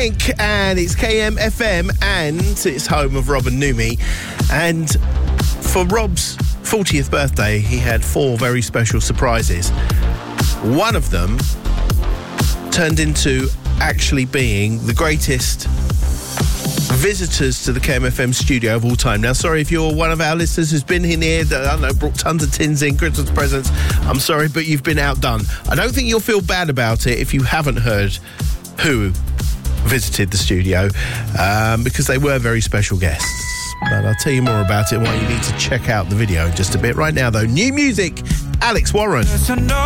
Link, and it's KMFM, and it's home of Rob and Numi. And for Rob's 40th birthday, he had 4 very special surprises. One of them turned into actually being the greatest visitors to the KMFM studio of all time. Now, sorry if you're one of our listeners who's been in here, I don't know, brought tons of tins in, Christmas presents. I'm sorry, but you've been outdone. I don't think you'll feel bad about it if you haven't heard who visited the studio, because they were very special guests. But I'll tell you more about it and why you need to check out the video in just a bit. Right now, though, new music, Alex Warren.